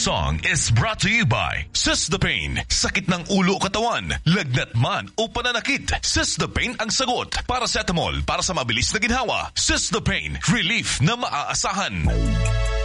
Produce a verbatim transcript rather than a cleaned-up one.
song is brought to you by Sistapain. Sakit ng ulo o katawan, lagnat man o pananakit, Sistapain ang sagot. Paracetamol para sa mabilis na ginhawa. Sistapain, relief na maaasahan.